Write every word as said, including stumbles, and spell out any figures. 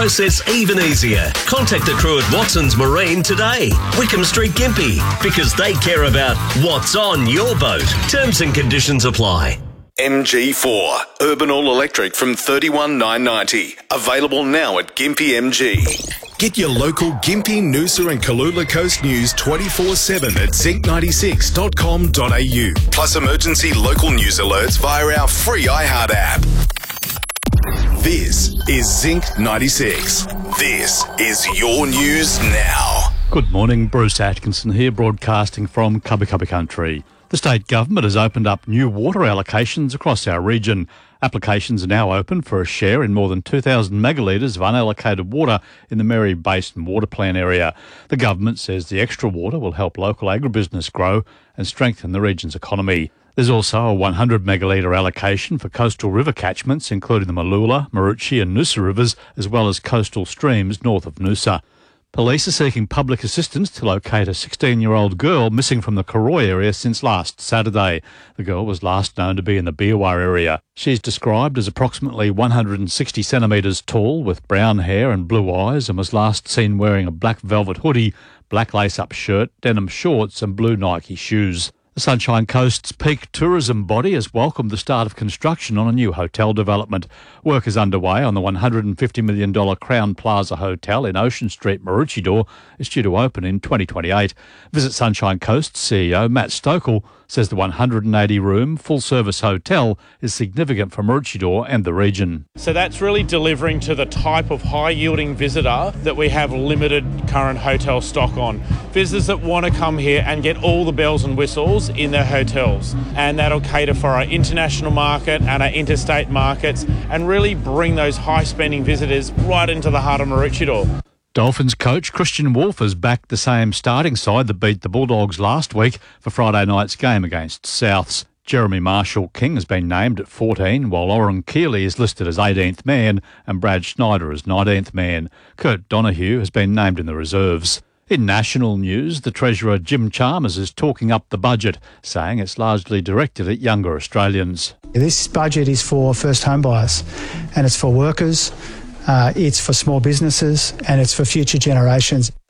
Process even easier. Contact the crew at Watson's Marine today. Wickham Street, Gympie, because they care about what's on your boat. Terms and conditions apply. M G four, Urban All Electric from thirty-one thousand nine hundred ninety. Available now at Gympie M G. Get your local Gympie, Noosa and Kalula Coast news twenty-four seven at zinc ninety-six dot com dot a u. Plus emergency local news alerts via our free iHeart app. This is Zinc ninety-six. This is your news now. Good morning, Bruce Atkinson here, broadcasting from Cubby Cubby Country. The state government has opened up new water allocations across our region. Applications are now open for a share in more than two thousand megalitres of unallocated water in the Mary Basin Water Plan area. The government says the extra water will help local agribusiness grow and strengthen the region's economy. There's also a one hundred megalitre allocation for coastal river catchments, including the Mooloolah, Maroochy and Noosa rivers, as well as coastal streams north of Noosa. Police are seeking public assistance to locate a sixteen-year-old girl missing from the Koroy area since last Saturday. The girl was last known to be in the Beerwah area. She's described as approximately one hundred sixty centimetres tall, with brown hair and blue eyes, and was last seen wearing a black velvet hoodie, black lace-up shirt, denim shorts and blue Nike shoes. The Sunshine Coast's peak tourism body has welcomed the start of construction on a new hotel development. Work is underway on the one hundred fifty million dollars Crown Plaza Hotel in Ocean Street, Maroochydore. It's due to open in twenty twenty-eight. Visit Sunshine Coast C E O Matt Stokel says the one hundred eighty room full-service hotel is significant for Maroochydore and the region. So that's really delivering to the type of high-yielding visitor that we have limited current hotel stock on. Visitors that want to come here and get all the bells and whistles in their hotels, and that'll cater for our international market and our interstate markets and really bring those high-spending visitors right into the heart of Maroochydore. Dolphins coach Christian Wolf has backed the same starting side that beat the Bulldogs last week for Friday night's game against Souths. Jeremy Marshall-King has been named at fourteen, while Oren Keeley is listed as eighteenth man and Brad Schneider as nineteenth man. Kurt Donahue has been named in the reserves. In national news, the Treasurer Jim Chalmers is talking up the budget, saying it's largely directed at younger Australians. This budget is for first home buyers, and it's for workers, uh, it's for small businesses, and it's for future generations.